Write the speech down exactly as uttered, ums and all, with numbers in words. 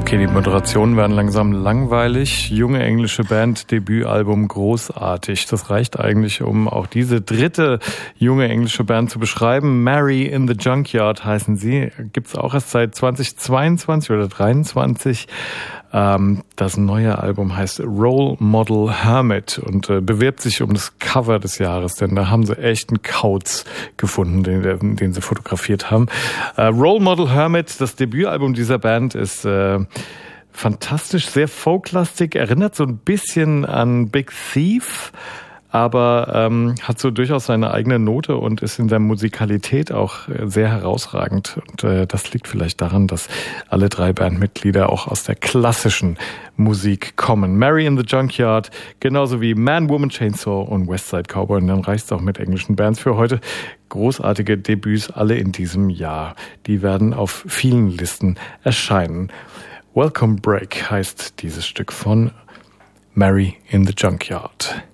Okay, die Moderationen werden langsam langweilig. Junge englische Band, Debütalbum, großartig. Das reicht eigentlich, um auch diese dritte junge englische Band zu beschreiben. Mary in the Junkyard heißen sie. Gibt's auch erst seit zweitausendzweiundzwanzig oder dreiundzwanzig. Ähm, das neue Album heißt Role Model Hermit und äh, bewirbt sich um das Cover des Jahres, denn da haben sie echt einen Kauz gefunden, den, den sie fotografiert haben. Äh, Role Model Hermit, das Debütalbum dieser Band, ist äh, fantastisch, sehr folklastig, erinnert so ein bisschen an Big Thief, aber ähm, hat so durchaus seine eigene Note und ist in der Musikalität auch sehr herausragend. Und äh, das liegt vielleicht daran, dass alle drei Bandmitglieder auch aus der klassischen Musik kommen. Mary in the Junkyard, genauso wie Man, Woman, Chainsaw und West Side Cowboy. Und dann reicht's auch mit englischen Bands für heute. Großartige Debüts, alle in diesem Jahr. Die werden auf vielen Listen erscheinen. Welcome Break heißt dieses Stück von Mary in the Junkyard.